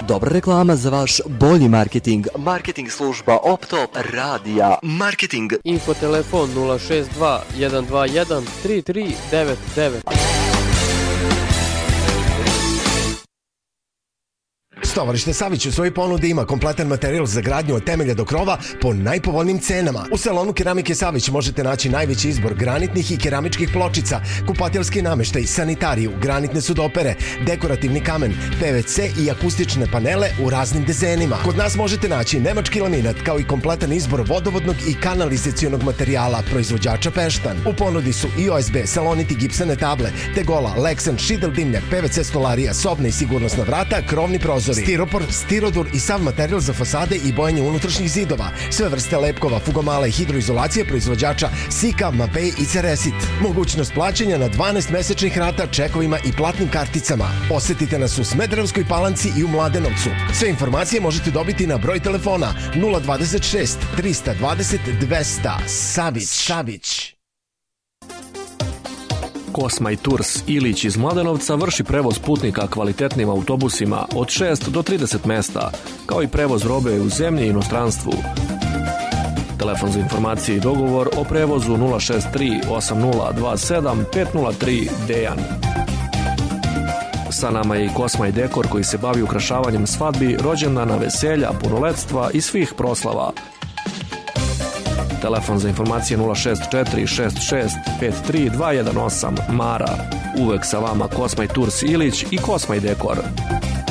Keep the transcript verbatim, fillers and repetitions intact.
Dobra reklama za vaš bolji marketing. Marketing služba Optop Radija. Marketing. Info telefon nula šest dva jedan dva jedan tri tri devet devet. Tovarište Savić u svojoj ponudi ima kompletan materijal za gradnju od temelja do krova po najpovoljnijim cenama. U salonu Keramike Savić možete naći najveći izbor granitnih i keramičkih pločica, kupatiljski nameštaj, sanitariju, granitne sudopere, dekorativni kamen, P V C i akustične panele u raznim dezenima. Kod nas možete naći nemački laminat kao i kompletan izbor vodovodnog i kanalizacionog materijala proizvođača Peštan. U ponudi su i O S B, saloniti gipsane table, tegola, Lexan, šidel dimnjak, P V C stolarija, sobna i sigurnosna vrata, krovni prozori, stiropor, stirodur i sav materijal za fasade i bojanje unutrašnjih zidova. Sve vrste lepkova, fugomala i hidroizolacije proizvođača Sika, Mapei i Ceresit. Mogućnost plaćanja na dvanaest mesečnih rata čekovima i platnim karticama. Posetite nas u Smederevskoj Palanci i u Mladenovcu. Sve informacije možete dobiti na broj telefona nula dvadeset šest trista dvadeset dvesta. Savić. Savić. Kosmaj Tours Ilić iz Mladenovca vrši prevoz putnika kvalitetnim autobusima od šest do trideset mesta, kao i prevoz robe u zemlji i inostranstvu. Telefon za informacije i dogovor o prevozu nula šest tri osam nula dva sedam pet nula tri Dejan. Sa nama je i Kosmaj Dekor koji se bavi ukrašavanjem svadbi, rođendana, veselja, punoletstva i svih proslava. Telefon za informacije nula šest četiri šest šest pet tri dva jedan osam Mara. Uvek sa vama Kosmaj Tours Ilić i Kosmaj Dekor.